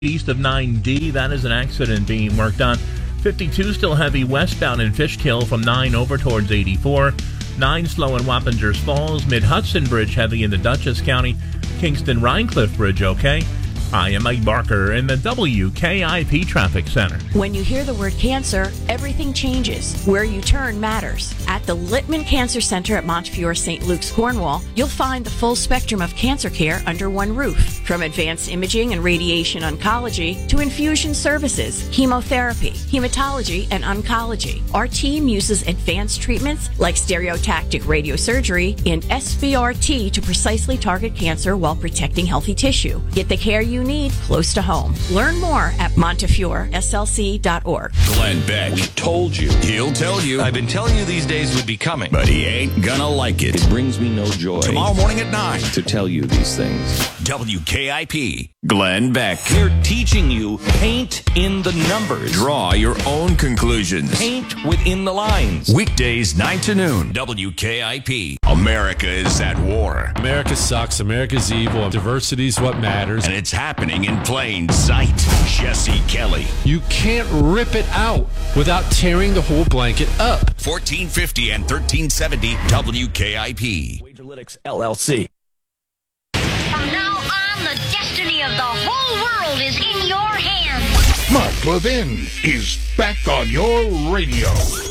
East of 9D, that is an accident being worked on. 52 still heavy westbound in Fishkill from 9 over towards 84. 9 slow in Wappingers Falls. Mid-Hudson Bridge heavy in the Dutchess County. Kingston-Rhinecliff Bridge okay. I am Mike Barker in the WKIP Traffic Center. When you hear the word cancer, everything changes. Where you turn matters. At the Littman Cancer Center at Montefiore St. Luke's, Cornwall, you'll find the full spectrum of cancer care under one roof. From advanced imaging and radiation oncology to infusion services, chemotherapy, hematology, and oncology. Our team uses advanced treatments like stereotactic radiosurgery and SBRT to precisely target cancer while protecting healthy tissue. Get the care you need close to home. Learn more at MontefioreSLC.org. Glenn Beck. We told you. He'll tell you. I've been telling you these days would be coming. But he ain't gonna like it. It brings me no joy. Tomorrow morning at 9. To tell you these things. WKIP. Glenn Beck. They're teaching you paint in the numbers. Draw your own conclusions. Paint within the lines. Weekdays 9 to noon. WKIP. America is at war. America sucks. America's evil. Diversity's what matters. And it's happening in plain sight. Jesse Kelly. You can't rip it out without tearing the whole blanket up. 1450 and 1370 WKIP. Wagerlytics LLC. From now on, the destiny of the whole world is in your hands. Mark Levin is back on your radio.